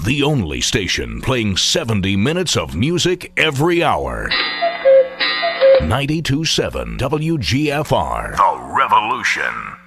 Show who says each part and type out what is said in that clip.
Speaker 1: the only station playing 70 minutes of music every hour. 92.7 WGFR. The Revolution.